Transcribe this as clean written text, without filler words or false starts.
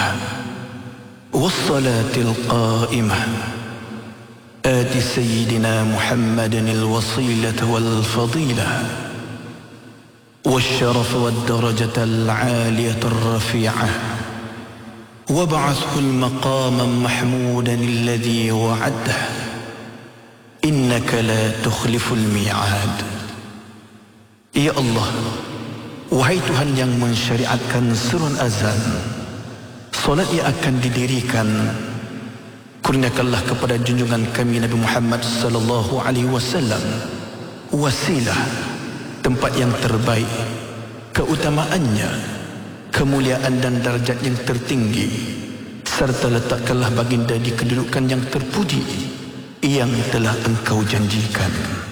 الدائمة والصلاة القائمة آت سيدنا محمد الوسيلة والفضيلة والشرف والدرجة العالية الرفيعة وابعثه المقام محمودا الذي وعده إنك لا تخلف الميعاد. Ya Allah, wahai Tuhan yang mensyariatkan seruan azan, solat yang akan didirikan, kurniakanlah kepada junjungan kami Nabi Muhammad sallallahu alaihi wasallam wasilah, tempat yang terbaik, keutamaannya, kemuliaan dan darjat yang tertinggi, serta letakkanlah baginda di kedudukan yang terpuji yang telah Engkau janjikan.